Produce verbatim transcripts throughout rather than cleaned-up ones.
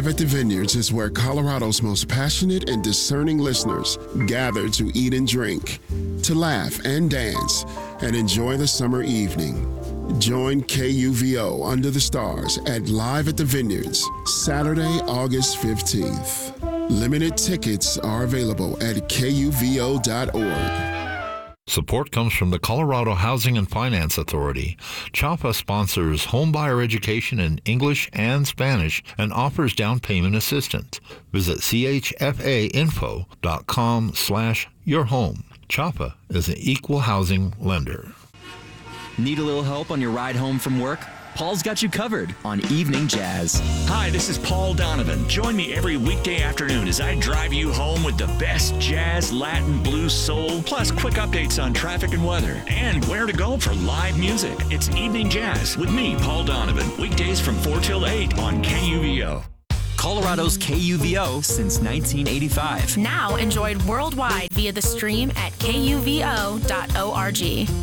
Live at the Vineyards is where Colorado's most passionate and discerning listeners gather to eat and drink, to laugh and dance, and enjoy the summer evening. Join K U V O Under the Stars at Live at the Vineyards, Saturday, August fifteenth. Limited tickets are available at K U V O dot org. Support comes from the Colorado Housing and Finance Authority. CHAPA sponsors homebuyer education in English and Spanish and offers down payment assistance. Visit C H F A info dot com slash your home. CHAPA is an equal housing lender. Need a little help on your ride home from work? Paul's got you covered on Evening Jazz. Hi, this is Paul Donovan. Join me every weekday afternoon as I drive you home with the best jazz, Latin, blues, soul, plus quick updates on traffic and weather, and where to go for live music. It's Evening Jazz with me, Paul Donovan, weekdays from four till eight on K U V O. Colorado's K U V O since nineteen eighty-five. Now enjoyed worldwide via the stream at K U V O dot org.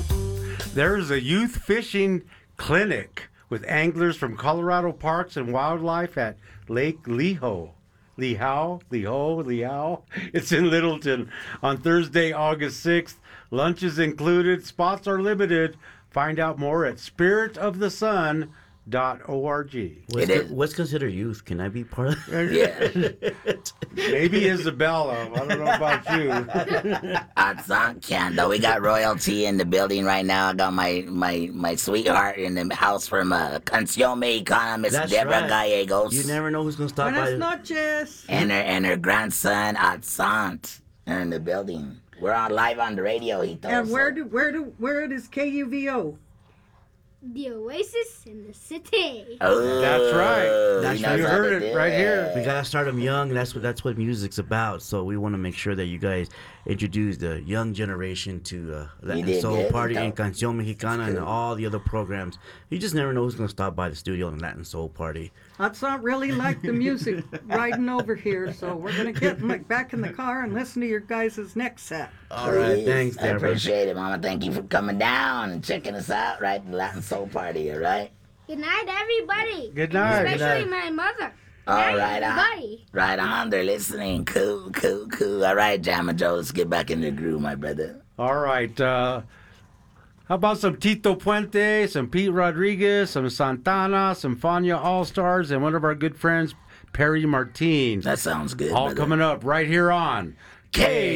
There is a youth fishing clinic with anglers from Colorado Parks and Wildlife at Lake Leho. Lehau, Leho, Lehau. It's in Littleton on Thursday, August sixth. Lunch is included. Spots are limited. Find out more at spirit of the sun dot org. What's, co- what's considered youth? Can I be part of that? Yeah. Maybe Isabella. I don't know about you. Hot song Candle. We got royalty in the building right now. I got my my, my sweetheart in the house from uh, Canción Mexicana, Miss That's Deborah right. Gallegos. You never know who's going to stop by. Buenas noches. And her, and her grandson, Adsant, are in the building. We're on live on the radio, he told And us. where do where do where is K U V O? The Oasis in the City. Oh, That's right. That's he right. knows You how heard to it do right here. We gotta start them young. That's what that's what music's about. So we want to make sure that you guys introduce the young generation to uh, Latin did Soul good. Party You and know. Canción Mexicana and all the other programs. You just never know who's gonna stop by the studio and Latin Soul Party. That's not really like the music riding over here, so we're gonna get in, back in the car and listen to your guys' next set. All right, Please. thanks, I Deborah. appreciate it, Mama. Thank you for coming down and checking us out, right? The Latin Soul Party, all right? Good night, everybody. Good night. Especially Good my mother. All Night, right, on. everybody. Right on, they're listening. Cool, cool, cool. All right, Jamma Joe, let's get back in the groove, my brother. All right. Uh, how about some Tito Puente, some Pete Rodriguez, some Santana, some Fania All-Stars, and one of our good friends, Perry Martin. That sounds good, All brother. coming up right here on K